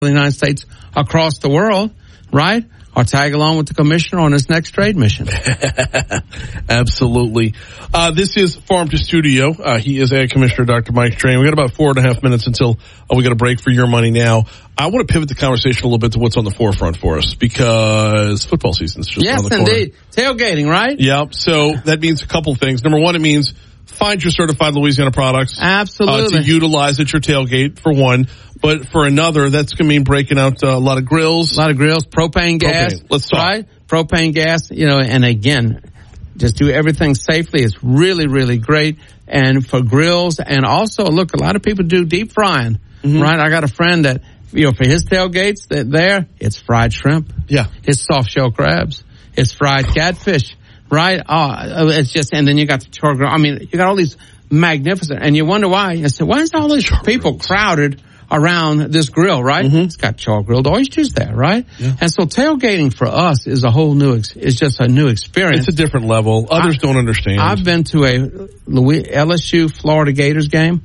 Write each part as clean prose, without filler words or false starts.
the United States across the world, right? Or tag along with the commissioner on his next trade mission. Absolutely. This is Farm to Studio. He is Ag Commissioner Dr. Mike Strain. We got about 4.5 minutes until we got a break for Your Money Now. I want to pivot the conversation a little bit to what's on the forefront for us because football season's just around the corner. Yes, indeed. Tailgating, right? Yep. So that means a couple things. Number one, it means find your certified Louisiana products. Absolutely. To utilize at your tailgate, for one. But for another, that's going to mean breaking out a lot of grills. Propane gas. Let's talk. Right? Propane gas, and again, just do everything safely. It's really, really great. And for grills, and also, look, a lot of people do deep frying, right? I got a friend that, for his tailgates, it's fried shrimp. Yeah. It's soft shell crabs. It's fried catfish, right? It's just, and then you got the char grill. I mean, you got all these magnificent, and you wonder why. You say, why is all these people crowded around this grill, right? It's got char grilled oysters there, right? Yeah. And so tailgating for us is a whole new, is just a new experience. It's a different level. Others don't understand. I've been to a LSU Florida Gators game.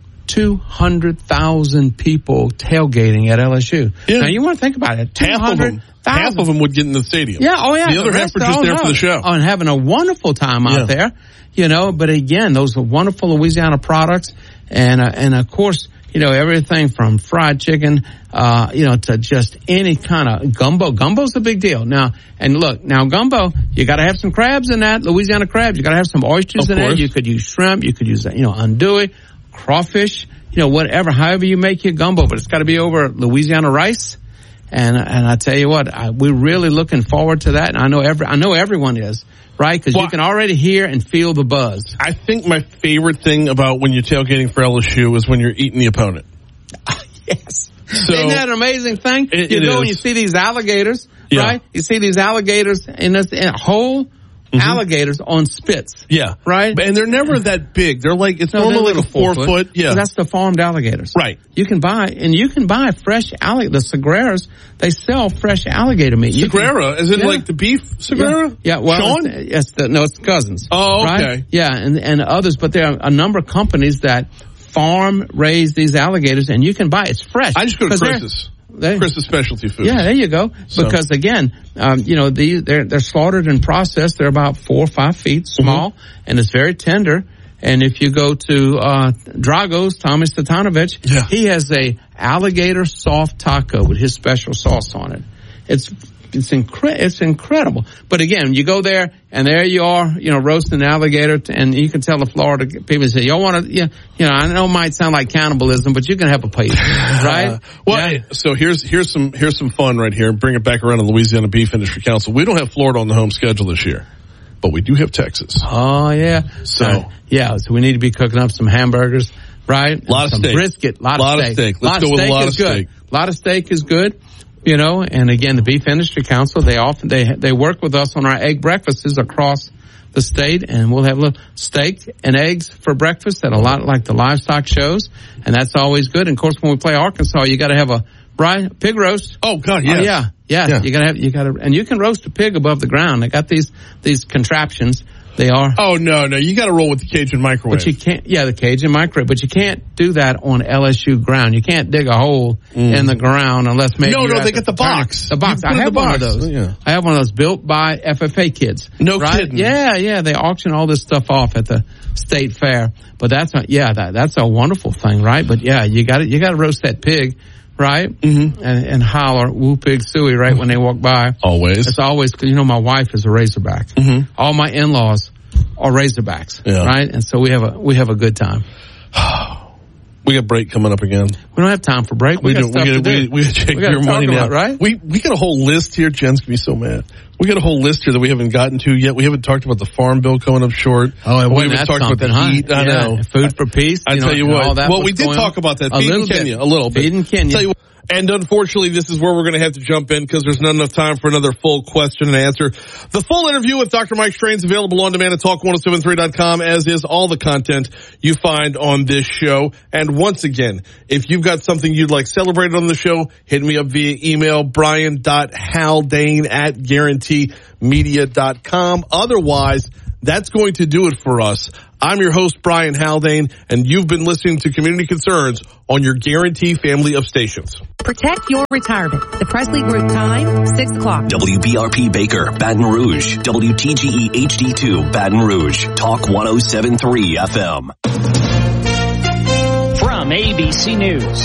200,000 people tailgating at LSU. Yeah. Now you want to think about it. Half of them would get in the stadium. Yeah, oh yeah. The other half were just there for the show. And having a wonderful time out there, but again, those are wonderful Louisiana products. And of course, everything from fried chicken, to just any kind of gumbo. Gumbo's a big deal. Now gumbo, you got to have some crabs in that, Louisiana crabs. You got to have some oysters in there. You could use shrimp. You could use, andouille, crawfish, whatever, however you make your gumbo. But it's got to be over Louisiana rice. And I tell you what, we're really looking forward to that. And I know everyone is. Right? Because you can already hear and feel the buzz. I think my favorite thing about when you're tailgating for LSU is when you're eating the opponent. Yes. So, isn't that an amazing thing? You go and you see these alligators, right? You see these alligators in whole alligators on spits. Yeah. Right? And they're never that big. They're like, it's normally like a 4 foot. Yeah. So that's the farmed alligators. Right. You can buy fresh alligator. The Sagreras, they sell fresh alligator meat. Sagrera, as in like the beef Sagrera? Yeah. Well, Sean? It's cousins. Oh, okay. Right? Yeah. And others, but there are a number of companies that raise these alligators, and you can buy it. It's fresh. I just go to Chris's. Chris's Specialty Foods. Yeah, there you go. Because again, they're slaughtered and processed. They're about 4 or 5 feet small, and it's very tender. And if you go to Drago's, Thomas Statanovich, he has a alligator soft taco with his special sauce on it. It's incredible. But again, you go there and there you are, roasting alligator, and you can tell the Florida people say, y'all want to, I know it might sound like cannibalism, but you can have a piece, right? So here's some fun right here. Bring it back around to Louisiana Beef Industry Council. We don't have Florida on the home schedule this year, but we do have Texas. Oh yeah. So we need to be cooking up some hamburgers, right? A lot of steak. Brisket, lot of steak. Let's go with a lot of steak. A lot of steak is good. And again, the Beef Industry Council, they work with us on our egg breakfasts across the state, and we'll have a little steak and eggs for breakfast at a lot like the livestock shows, and that's always good. And of course, when we play Arkansas, you got to have a pig roast. Oh God, yes. Yeah. You got to, and you can roast a pig above the ground. They got these contraptions. They are. Oh, no. You got to roll with the Cajun microwave. But you can't, the Cajun microwave, but you can't do that on LSU ground. You can't dig a hole in the ground unless maybe. No, they get the box. The box. I have one of those. Yeah. I have one of those built by FFA kids. No kidding. Yeah. They auction all this stuff off at the state fair. But that's a wonderful thing, right? But you got to roast that pig. Right? And holler, woo pig suey, right, when they walk by. Always. It's always, my wife is a Razorback. All my in-laws are Razorbacks. Yeah. Right? And so we have a good time. We got break coming up again. We don't have time for break. We got stuff to do. We got to check Your Money Now. Right? We got a whole list here. Jen's going to be so mad. We got a whole list here that we haven't gotten to yet. We haven't talked about the farm bill coming up short. Oh, and we haven't talked about the heat. I know. Food for peace. I tell you what. Well, we did talk about that. Feeding Kenya a little bit. Feeding Kenya. Tell you what. And unfortunately, this is where we're going to have to jump in because there's not enough time for another full question and answer. The full interview with Dr. Mike Strain is available on demand at talk1073.com, as is all the content you find on this show. And once again, if you've got something you'd like celebrated on the show, hit me up via email, brian.haldane@guaranteemedia.com. Otherwise, that's going to do it for us. I'm your host, Brian Haldane, and you've been listening to Community Concerns on your Guarantee family of stations. Protect your retirement. The Presley Group time, 6 o'clock. WBRP Baker, Baton Rouge. WTGE HD2, Baton Rouge. Talk 107.3 FM. From ABC News,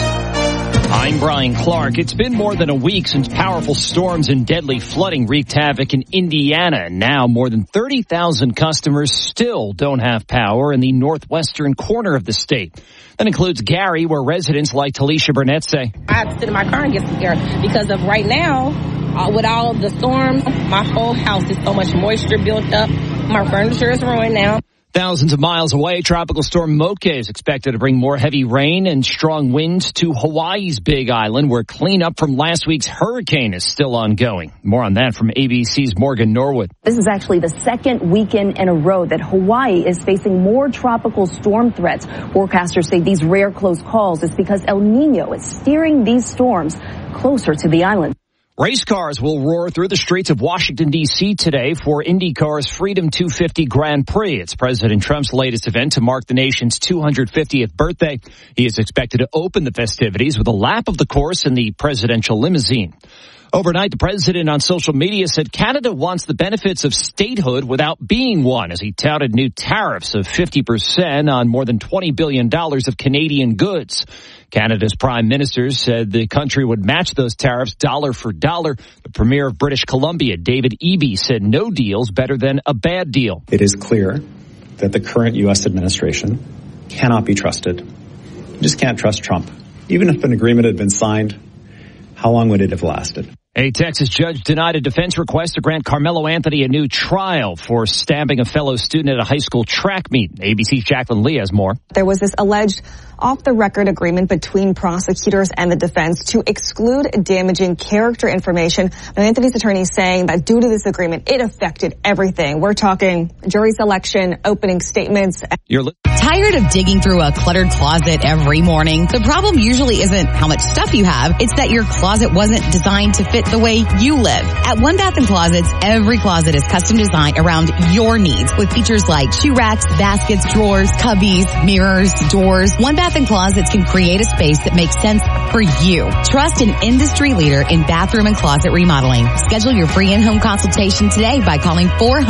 I'm Brian Clark. It's been more than a week since powerful storms and deadly flooding wreaked havoc in Indiana. Now more than 30,000 customers still don't have power in the northwestern corner of the state. That includes Gary, where residents like Talisha Burnett say, I have to sit in my car and get some air because of right now, with all the storms, my whole house is so much moisture built up. My furniture is ruined now. Thousands of miles away, Tropical Storm Moke is expected to bring more heavy rain and strong winds to Hawaii's Big Island, where cleanup from last week's hurricane is still ongoing. More on that from ABC's Morgan Norwood. This is actually the second weekend in a row that Hawaii is facing more tropical storm threats. Forecasters say these rare close calls is because El Nino is steering these storms closer to the island. Race cars will roar through the streets of Washington, D.C. today for IndyCar's Freedom 250 Grand Prix. It's President Trump's latest event to mark the nation's 250th birthday. He is expected to open the festivities with a lap of the course in the presidential limousine. Overnight, the president on social media said Canada wants the benefits of statehood without being one, as he touted new tariffs of 50% on more than $20 billion of Canadian goods. Canada's prime minister said the country would match those tariffs dollar for dollar. The premier of British Columbia, David Eby, said no deal's better than a bad deal. It is clear that the current U.S. administration cannot be trusted. You just can't trust Trump. Even if an agreement had been signed, how long would it have lasted? A Texas judge denied a defense request to grant Carmelo Anthony a new trial for stabbing a fellow student at a high school track meet. ABC's Jacqueline Lee has more. There was this alleged off-the-record agreement between prosecutors and the defense to exclude damaging character information. Now, Anthony's attorney is saying that due to this agreement, it affected everything. We're talking jury selection, opening statements. Tired of digging through a cluttered closet every morning? The problem usually isn't how much stuff you have. It's that your closet wasn't designed to fit the way you live. At One Bath & Closets, every closet is custom designed around your needs with features like shoe racks, baskets, drawers, cubbies, mirrors, doors. One Bath & Closets can create a space that makes sense for you. Trust an industry leader in bathroom and closet remodeling. Schedule your free in-home consultation today by calling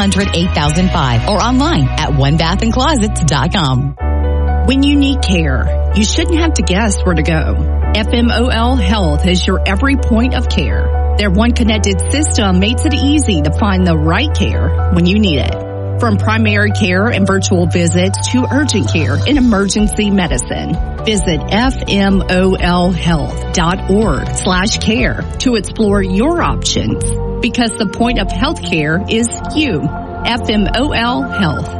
400-8005 or online at onebathandclosets.com. When you need care, you shouldn't have to guess where to go. FMOL Health is your every point of care. Their one connected system makes it easy to find the right care when you need it. From primary care and virtual visits to urgent care and emergency medicine. Visit FMOLhealth.org/care to explore your options. Because the point of healthcare is you. FMOL Health.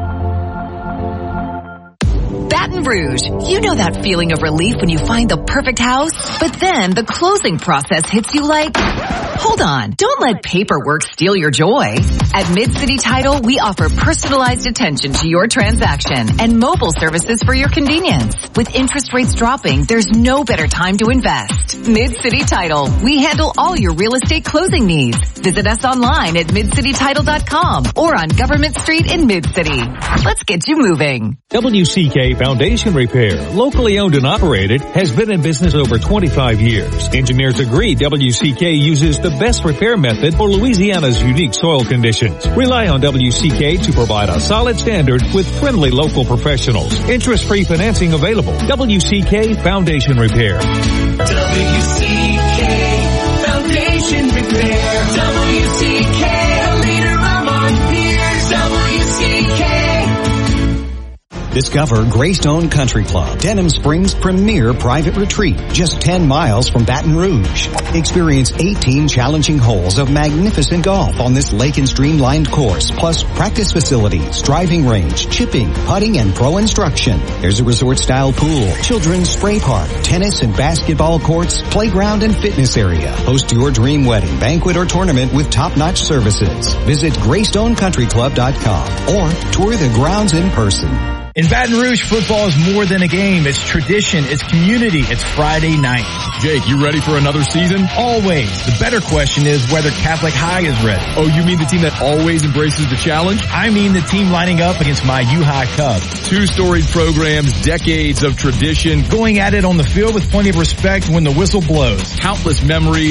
Baton Rouge, you know that feeling of relief when you find the perfect house? But then the closing process hits you like, hold on, don't let paperwork steal your joy. At Mid-City Title, we offer personalized attention to your transaction and mobile services for your convenience. With interest rates dropping, there's no better time to invest. Mid-City Title, we handle all your real estate closing needs. Visit us online at midcitytitle.com or on Government Street in Mid-City. Let's get you moving. WCK Foundation Repair, locally owned and operated, has been in business over 25 years. Engineers agree WCK uses the best repair method for Louisiana's unique soil conditions. Rely on WCK to provide a solid standard with friendly local professionals. Interest-free financing available. WCK Foundation Repair. WCK Foundation Repair. WCK, a leader among peers. WCK. Discover Greystone Country Club, Denham Springs' premier private retreat, just 10 miles from Baton Rouge. Experience 18 challenging holes of magnificent golf on this lake and streamlined course, plus practice facilities, driving range, chipping, putting, and pro instruction. There's a resort-style pool, children's spray park, tennis and basketball courts, playground and fitness area. Host your dream wedding, banquet, or tournament with top-notch services. Visit GreystoneCountryClub.com or tour the grounds in person. In Baton Rouge, football is more than a game. It's tradition. It's community. It's Friday night. Jake, you ready for another season? Always. The better question is whether Catholic High is ready. Oh, you mean the team that always embraces the challenge? I mean the team lining up against my U-High Cubs. 2 storied programs, decades of tradition. Going at it on the field with plenty of respect when the whistle blows. Countless memories.